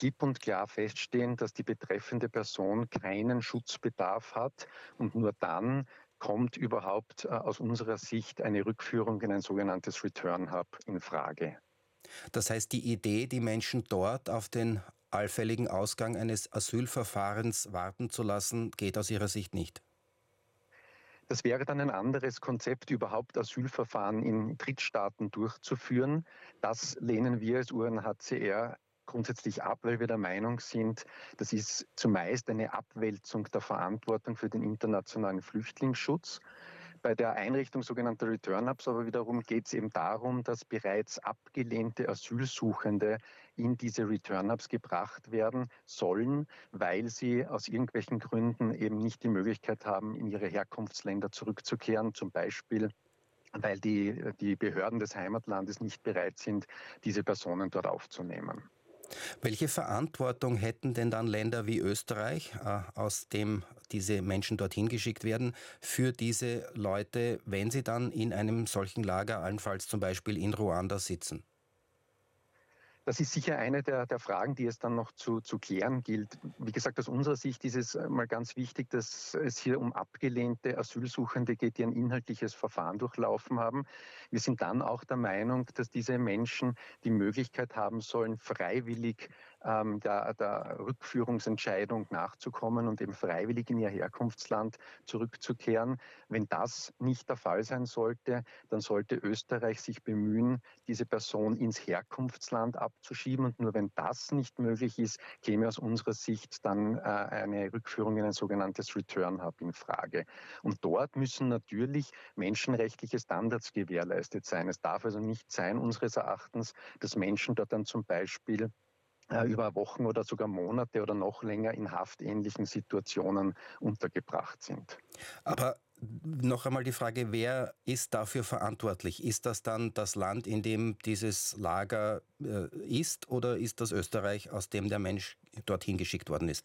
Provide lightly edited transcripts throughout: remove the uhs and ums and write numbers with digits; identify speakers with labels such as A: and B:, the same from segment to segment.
A: klipp und klar feststehen, dass die betreffende Person keinen Schutzbedarf hat und nur dann kommt überhaupt aus unserer Sicht eine Rückführung in ein sogenanntes Return Hub in Frage.
B: Das heißt, die Idee, die Menschen dort auf den allfälligen Ausgang eines Asylverfahrens warten zu lassen, geht aus Ihrer Sicht nicht?
A: Das wäre dann ein anderes Konzept, überhaupt Asylverfahren in Drittstaaten durchzuführen. Das lehnen wir als UNHCR grundsätzlich ab, weil wir der Meinung sind, das ist zumeist eine Abwälzung der Verantwortung für den internationalen Flüchtlingsschutz. Bei der Einrichtung sogenannter Return Hubs aber wiederum geht es eben darum, dass bereits abgelehnte Asylsuchende in diese Return Hubs gebracht werden sollen, weil sie aus irgendwelchen Gründen eben nicht die Möglichkeit haben, in ihre Herkunftsländer zurückzukehren, zum Beispiel weil die Behörden des Heimatlandes nicht bereit sind, diese Personen dort aufzunehmen.
B: Welche Verantwortung hätten denn dann Länder wie Österreich, aus dem diese Menschen dorthin geschickt werden, für diese Leute, wenn sie dann in einem solchen Lager, allenfalls zum Beispiel in Ruanda, sitzen?
A: Das ist sicher eine der Fragen, die es dann noch zu klären gilt. Wie gesagt, aus unserer Sicht ist es mal ganz wichtig, dass es hier um abgelehnte Asylsuchende geht, die ein inhaltliches Verfahren durchlaufen haben. Wir sind dann auch der Meinung, dass diese Menschen die Möglichkeit haben sollen, freiwillig der Rückführungsentscheidung nachzukommen und eben freiwillig in ihr Herkunftsland zurückzukehren. Wenn das nicht der Fall sein sollte, dann sollte Österreich sich bemühen, diese Person ins Herkunftsland abzuschieben. Und nur wenn das nicht möglich ist, käme aus unserer Sicht dann eine Rückführung in ein sogenanntes Return Hub in Frage. Und dort müssen natürlich menschenrechtliche Standards gewährleistet sein. Es darf also nicht sein, unseres Erachtens, dass Menschen dort dann zum Beispiel über Wochen oder sogar Monate oder noch länger in haftähnlichen Situationen untergebracht sind.
B: Aber noch einmal die Frage, wer ist dafür verantwortlich? Ist das dann das Land, in dem dieses Lager ist, oder ist das Österreich, aus dem der Mensch dorthin geschickt worden ist?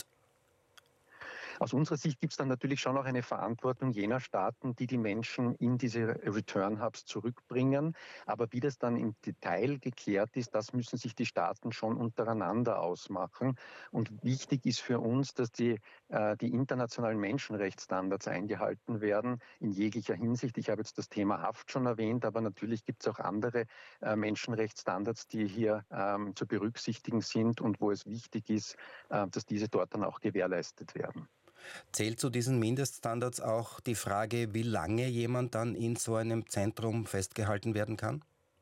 A: Aus unserer Sicht gibt es dann natürlich schon auch eine Verantwortung jener Staaten, die die Menschen in diese Return Hubs zurückbringen. Aber wie das dann im Detail geklärt ist, das müssen sich die Staaten schon untereinander ausmachen. Und wichtig ist für uns, dass die internationalen Menschenrechtsstandards eingehalten werden in jeglicher Hinsicht. Ich habe jetzt das Thema Haft schon erwähnt, aber natürlich gibt es auch andere Menschenrechtsstandards, die hier zu berücksichtigen sind und wo es wichtig ist, dass diese dort dann auch gewährleistet werden.
B: Zählt zu diesen Mindeststandards auch die Frage, wie lange jemand dann in so einem Zentrum festgehalten werden kann?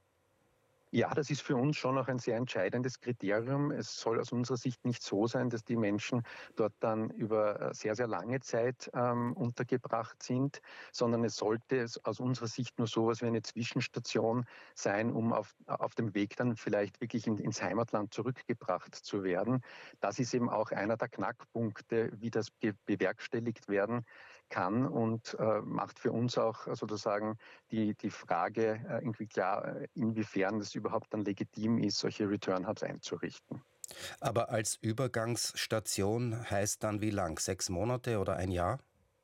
A: Ja, das ist für uns schon auch ein sehr entscheidendes Kriterium. Es soll aus unserer Sicht nicht so sein, dass die Menschen dort dann über sehr, sehr lange Zeit untergebracht sind, sondern es sollte aus unserer Sicht nur sowas wie eine Zwischenstation sein, um auf dem Weg dann vielleicht wirklich ins Heimatland zurückgebracht zu werden. Das ist eben auch einer der Knackpunkte, wie das bewerkstelligt werden kann und macht für uns auch sozusagen die Frage irgendwie klar, inwiefern das überhaupt dann legitim ist, solche Return Hubs einzurichten.
B: Aber als Übergangsstation heißt dann wie lang? 6 Monate oder ein Jahr?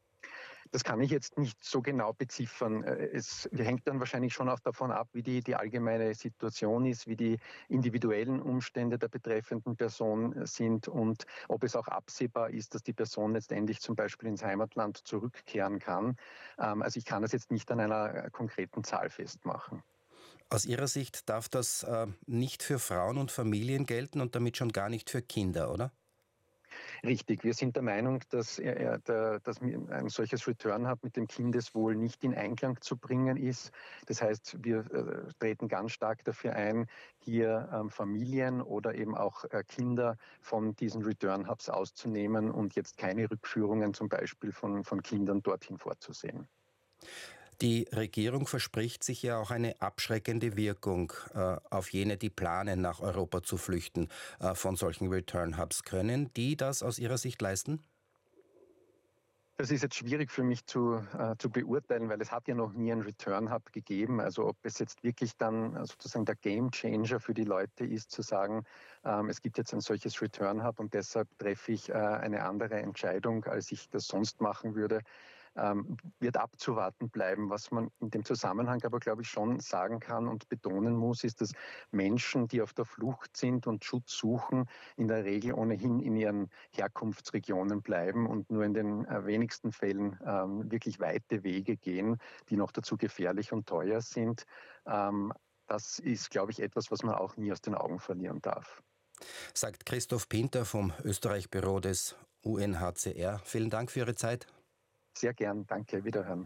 A: Das kann ich jetzt nicht so genau beziffern. Es hängt dann wahrscheinlich schon auch davon ab, wie die allgemeine Situation ist, wie die individuellen Umstände der betreffenden Person sind und ob es auch absehbar ist, dass die Person letztendlich zum Beispiel ins Heimatland zurückkehren kann. Also ich kann das jetzt nicht an einer konkreten Zahl festmachen.
B: Aus Ihrer Sicht darf das nicht für Frauen und Familien gelten und damit schon gar nicht für Kinder, oder?
A: Richtig, wir sind der Meinung, dass ein solches Return Hub mit dem Kindeswohl nicht in Einklang zu bringen ist. Das heißt, wir treten ganz stark dafür ein, hier Familien oder eben auch Kinder von diesen Return Hubs auszunehmen und jetzt keine Rückführungen zum Beispiel von Kindern dorthin vorzusehen.
B: Die Regierung verspricht sich ja auch eine abschreckende Wirkung auf jene, die planen, nach Europa zu flüchten, von solchen Return-Hubs. Können die das aus Ihrer Sicht leisten?
A: Das ist jetzt schwierig für mich zu beurteilen, weil es hat ja noch nie einen Return Hub gegeben. Also ob es jetzt wirklich dann sozusagen der Game Changer für die Leute ist, zu sagen, es gibt jetzt ein solches Return Hub und deshalb treffe ich eine andere Entscheidung, als ich das sonst machen würde. wird abzuwarten bleiben. Was man in dem Zusammenhang aber, glaube ich, schon sagen kann und betonen muss, ist, dass Menschen, die auf der Flucht sind und Schutz suchen, in der Regel ohnehin in ihren Herkunftsregionen bleiben und nur in den wenigsten Fällen wirklich weite Wege gehen, die noch dazu gefährlich und teuer sind. Das ist, glaube ich, etwas, was man auch nie aus den Augen verlieren darf.
B: Sagt Christoph Pinter vom Österreich-Büro des UNHCR. Vielen Dank für Ihre Zeit.
A: Sehr gern, danke, wiederhören.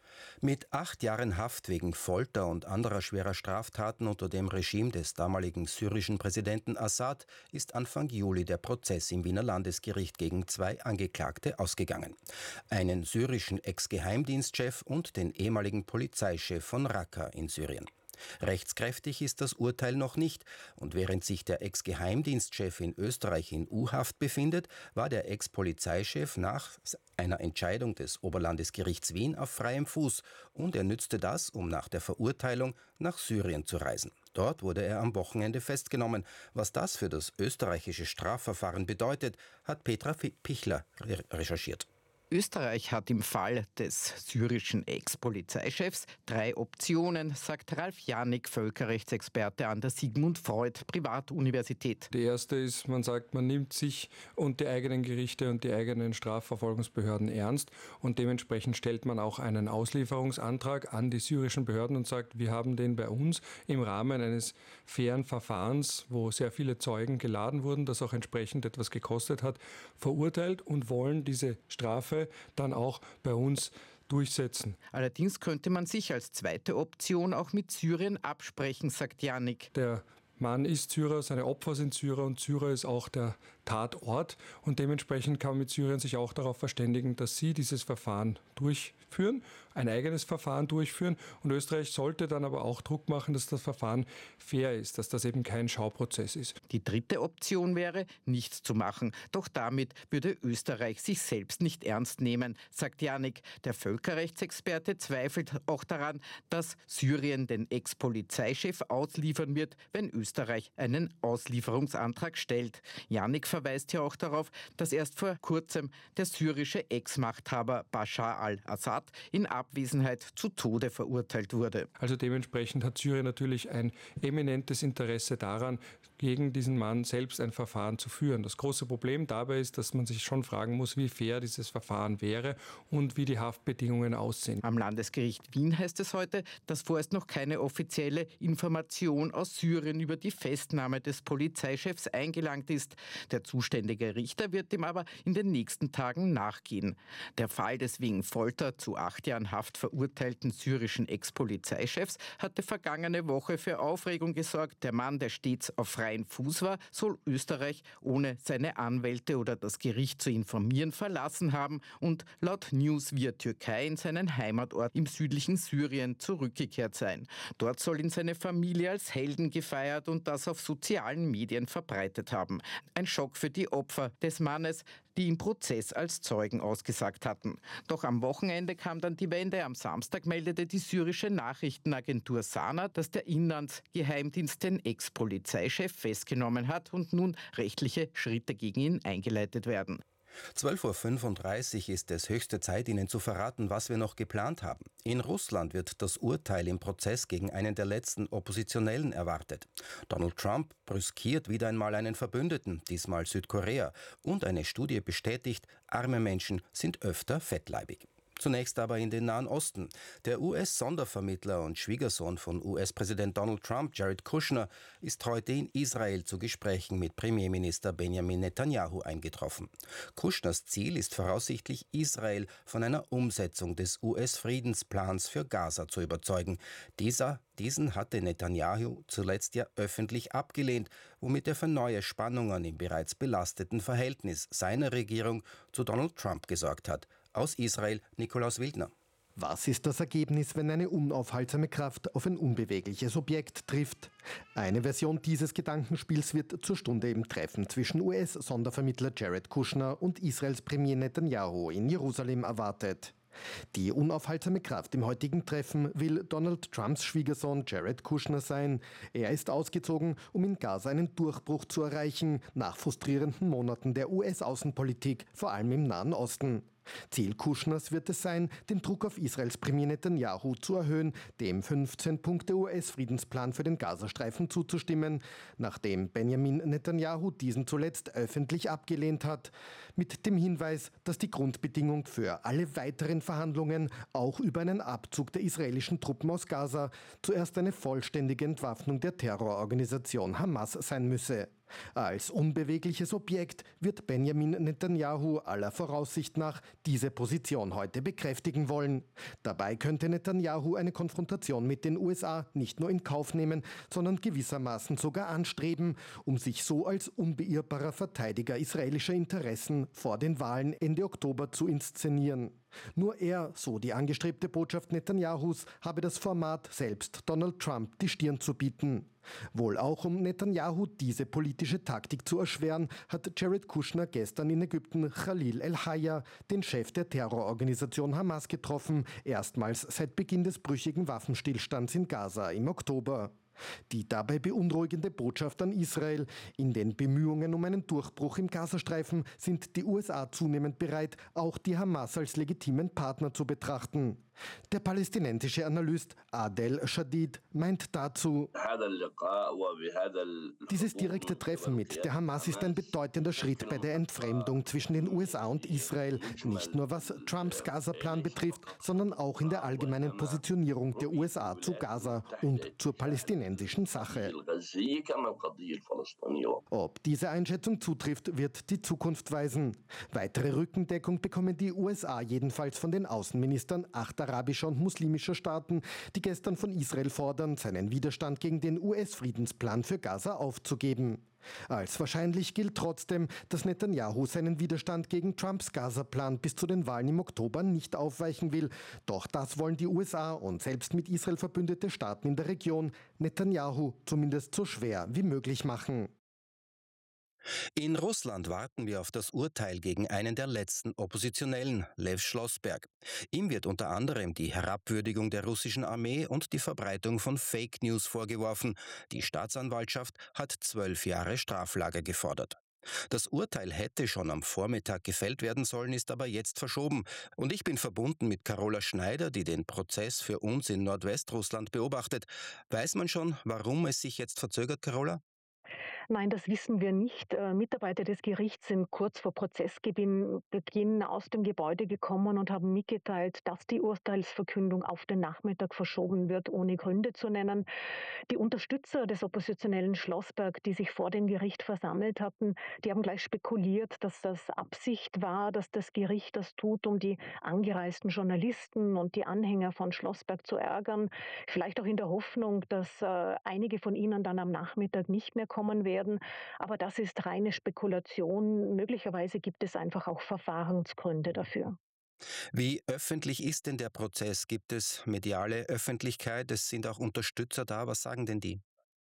B: Mit 8 Jahren Haft wegen Folter und anderer schwerer Straftaten unter dem Regime des damaligen syrischen Präsidenten Assad ist Anfang Juli der Prozess im Wiener Landesgericht gegen 2 Angeklagte ausgegangen. Einen syrischen Ex-Geheimdienstchef und den ehemaligen Polizeichef von Raqqa in Syrien. Rechtskräftig ist das Urteil noch nicht und während sich der Ex-Geheimdienstchef in Österreich in U-Haft befindet, war der Ex-Polizeichef nach einer Entscheidung des Oberlandesgerichts Wien auf freiem Fuß und er nützte das, um nach der Verurteilung nach Syrien zu reisen. Dort wurde er am Wochenende festgenommen. Was das für das österreichische Strafverfahren bedeutet, hat Petra Pichler recherchiert.
C: Österreich hat im Fall des syrischen Ex-Polizeichefs 3 Optionen, sagt Ralf Janik, Völkerrechtsexperte an der Sigmund Freud Privatuniversität.
D: Die erste ist, man sagt, man nimmt sich und die eigenen Gerichte und die eigenen Strafverfolgungsbehörden ernst und dementsprechend stellt man auch einen Auslieferungsantrag an die syrischen Behörden und sagt, wir haben den bei uns im Rahmen eines fairen Verfahrens, wo sehr viele Zeugen geladen wurden, das auch entsprechend etwas gekostet hat, verurteilt und wollen diese Strafe dann auch bei uns durchsetzen.
C: Allerdings könnte man sich als zweite Option auch mit Syrien absprechen, sagt Janik.
D: Der Mann ist Syrer, seine Opfer sind Syrer und Syrer ist auch der Tatort und dementsprechend kann man mit Syrien sich auch darauf verständigen, dass sie dieses Verfahren durchführen, ein eigenes Verfahren durchführen und Österreich sollte dann aber auch Druck machen, dass das Verfahren fair ist, dass das eben kein Schauprozess ist.
C: Die dritte Option wäre, nichts zu machen. Doch damit würde Österreich sich selbst nicht ernst nehmen, sagt Janik. Der Völkerrechtsexperte zweifelt auch daran, dass Syrien den Ex-Polizeichef ausliefern wird, wenn Österreich einen Auslieferungsantrag stellt. Janik verweist ja auch darauf, dass erst vor kurzem der syrische Ex-Machthaber Bashar al-Assad in Abwesenheit zu Tode verurteilt wurde.
D: Also dementsprechend hat Syrien natürlich ein eminentes Interesse daran, gegen diesen Mann selbst ein Verfahren zu führen. Das große Problem dabei ist, dass man sich schon fragen muss, wie fair dieses Verfahren wäre und wie die Haftbedingungen aussehen.
C: Am Landesgericht Wien heißt es heute, dass vorerst noch keine offizielle Information aus Syrien über die Festnahme des Polizeichefs eingelangt ist. Der zuständige Richter wird dem aber in den nächsten Tagen nachgehen. Der Fall des wegen Folter zu 8 Jahren Haft verurteilten syrischen Ex-Polizeichefs hatte vergangene Woche für Aufregung gesorgt. Der Mann, der stets auf freiem Fuß war, soll Österreich ohne seine Anwälte oder das Gericht zu informieren verlassen haben und laut News via Türkei in seinen Heimatort im südlichen Syrien zurückgekehrt sein. Dort soll ihn seine Familie als Helden gefeiert und das auf sozialen Medien verbreitet haben. Ein Schock für die Opfer des Mannes, die im Prozess als Zeugen ausgesagt hatten. Doch am Wochenende kam dann die Wende. Am Samstag meldete die syrische Nachrichtenagentur Sana, dass der Inlandsgeheimdienst den Ex-Polizeichef festgenommen hat und nun rechtliche Schritte gegen ihn eingeleitet werden.
B: 12:35 Uhr ist es höchste Zeit, Ihnen zu verraten, was wir noch geplant haben. In Russland wird das Urteil im Prozess gegen einen der letzten Oppositionellen erwartet. Donald Trump brüskiert wieder einmal einen Verbündeten, diesmal Südkorea. Und eine Studie bestätigt, arme Menschen sind öfter fettleibig. Zunächst aber in den Nahen Osten. Der US-Sondervermittler und Schwiegersohn von US-Präsident Donald Trump, Jared Kushner, ist heute in Israel zu Gesprächen mit Premierminister Benjamin Netanyahu eingetroffen. Kushners Ziel ist voraussichtlich, Israel von einer Umsetzung des US-Friedensplans für Gaza zu überzeugen. Diesen hatte Netanyahu zuletzt ja öffentlich abgelehnt, womit er für neue Spannungen im bereits belasteten Verhältnis seiner Regierung zu Donald Trump gesorgt hat. Aus Israel, Nikolaus Wildner.
E: Was ist das Ergebnis, wenn eine unaufhaltsame Kraft auf ein unbewegliches Objekt trifft? Eine Version dieses Gedankenspiels wird zur Stunde im Treffen zwischen US-Sondervermittler Jared Kushner und Israels Premier Netanyahu in Jerusalem erwartet. Die unaufhaltsame Kraft im heutigen Treffen will Donald Trumps Schwiegersohn Jared Kushner sein. Er ist ausgezogen, um in Gaza einen Durchbruch zu erreichen, nach frustrierenden Monaten der US-Außenpolitik, vor allem im Nahen Osten. Ziel Kushners wird es sein, den Druck auf Israels Premier Netanyahu zu erhöhen, dem 15-Punkte-US-Friedensplan für den Gazastreifen zuzustimmen, nachdem Benjamin Netanyahu diesen zuletzt öffentlich abgelehnt hat, mit dem Hinweis, dass die Grundbedingung für alle weiteren Verhandlungen, auch über einen Abzug der israelischen Truppen aus Gaza, zuerst eine vollständige Entwaffnung der Terrororganisation Hamas sein müsse. Als unbewegliches Objekt wird Benjamin Netanyahu aller Voraussicht nach diese Position heute bekräftigen wollen. Dabei könnte Netanyahu eine Konfrontation mit den USA nicht nur in Kauf nehmen, sondern gewissermaßen sogar anstreben, um sich so als unbeirrbarer Verteidiger israelischer Interessen vor den Wahlen Ende Oktober zu inszenieren. Nur er, so die angestrebte Botschaft Netanyahus, habe das Format selbst Donald Trump die Stirn zu bieten. Wohl auch um Netanyahu diese politische Taktik zu erschweren, hat Jared Kushner gestern in Ägypten Khalil El-Hayya, den Chef der Terrororganisation Hamas, getroffen, erstmals seit Beginn des brüchigen Waffenstillstands in Gaza im Oktober. Die dabei beunruhigende Botschaft an Israel: In den Bemühungen um einen Durchbruch im Gazastreifen sind die USA zunehmend bereit, auch die Hamas als legitimen Partner zu betrachten. Der palästinensische Analyst Adel Shadid meint dazu: Dieses direkte Treffen mit der Hamas ist ein bedeutender Schritt bei der Entfremdung zwischen den USA und Israel, nicht nur was Trumps Gaza-Plan betrifft, sondern auch in der allgemeinen Positionierung der USA zu Gaza und zur palästinensischen Sache. Ob diese Einschätzung zutrifft, wird die Zukunft weisen. Weitere Rückendeckung bekommen die USA jedenfalls von den Außenministern 8 arabischer und muslimischer Staaten, die gestern von Israel fordern, seinen Widerstand gegen den US-Friedensplan für Gaza aufzugeben. Als wahrscheinlich gilt trotzdem, dass Netanyahu seinen Widerstand gegen Trumps Gaza-Plan bis zu den Wahlen im Oktober nicht aufweichen will. Doch das wollen die USA und selbst mit Israel verbündete Staaten in der Region Netanyahu zumindest so schwer wie möglich machen.
B: In Russland warten wir auf das Urteil gegen einen der letzten Oppositionellen, Lew Schlossberg. Ihm wird unter anderem die Herabwürdigung der russischen Armee und die Verbreitung von Fake News vorgeworfen. Die Staatsanwaltschaft hat 12 Jahre Straflager gefordert. Das Urteil hätte schon am Vormittag gefällt werden sollen, ist aber jetzt verschoben. Und ich bin verbunden mit Carola Schneider, die den Prozess für uns in Nordwestrussland beobachtet. Weiß man schon, warum es sich jetzt verzögert, Carola?
F: Nein, das wissen wir nicht. Mitarbeiter des Gerichts sind kurz vor Prozessbeginn aus dem Gebäude gekommen und haben mitgeteilt, dass die Urteilsverkündung auf den Nachmittag verschoben wird, ohne Gründe zu nennen. Die Unterstützer des oppositionellen Schlossberg, die sich vor dem Gericht versammelt hatten, die haben gleich spekuliert, dass das Absicht war, dass das Gericht das tut, um die angereisten Journalisten und die Anhänger von Schlossberg zu ärgern. Vielleicht auch in der Hoffnung, dass einige von ihnen dann am Nachmittag nicht mehr kommen werden. Aber das ist reine Spekulation. Möglicherweise gibt es einfach auch Verfahrensgründe dafür.
B: Wie öffentlich ist denn der Prozess? Gibt es mediale Öffentlichkeit? Es sind auch Unterstützer da. Was sagen denn die?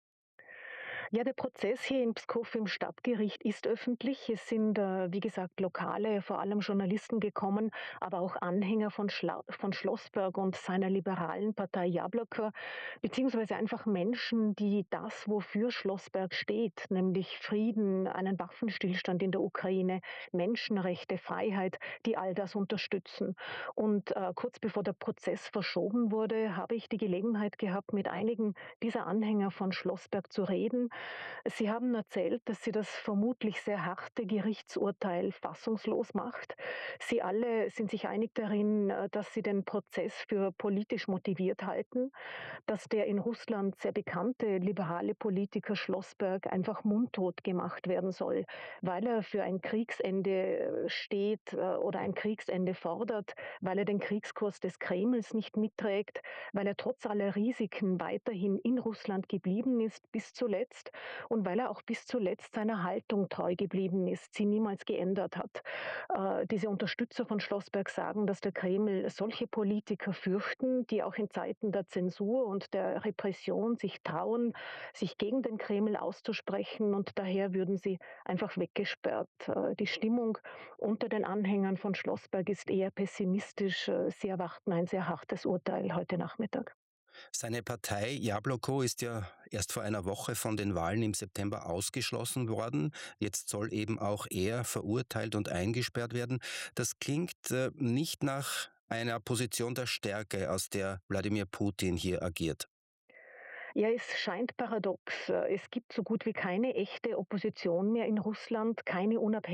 F: Ja, der Prozess hier in Pskow im Stadtgericht ist öffentlich. Es sind, wie gesagt, Lokale, vor allem Journalisten gekommen, aber auch Anhänger von Schlossberg und seiner liberalen Partei Jabloko, beziehungsweise einfach Menschen, die das, wofür Schlossberg steht, nämlich Frieden, einen Waffenstillstand in der Ukraine, Menschenrechte, Freiheit, die all das unterstützen. Und kurz bevor der Prozess verschoben wurde, habe ich die Gelegenheit gehabt, mit einigen dieser Anhänger von Schlossberg zu reden. Sie haben erzählt, dass sie das vermutlich sehr harte Gerichtsurteil fassungslos macht. Sie alle sind sich einig darin, dass sie den Prozess für politisch motiviert halten, dass der in Russland sehr bekannte liberale Politiker Schlossberg einfach mundtot gemacht werden soll, weil er für ein Kriegsende steht oder ein Kriegsende fordert, weil er den Kriegskurs des Kremls nicht mitträgt, weil er trotz aller Risiken weiterhin in Russland geblieben ist bis zuletzt und weil er auch bis zuletzt seiner Haltung treu geblieben ist, sie niemals geändert hat. Diese Unterstützer von Schlossberg sagen, dass der Kreml solche Politiker fürchten, die auch in Zeiten der Zensur und der Repression sich trauen, sich gegen den Kreml auszusprechen, und daher würden sie einfach weggesperrt. Die Stimmung unter den Anhängern von Schlossberg ist eher pessimistisch. Sie erwarten ein sehr hartes Urteil heute Nachmittag.
B: Seine Partei Jabloko ist ja erst vor einer Woche von den Wahlen im September ausgeschlossen worden. Jetzt soll eben auch er verurteilt und eingesperrt werden. Das klingt nicht nach einer Position der Stärke, aus der Wladimir Putin hier agiert.
F: Ja, es scheint paradox. Es gibt so gut wie keine echte Opposition mehr in Russland, keine unabhängige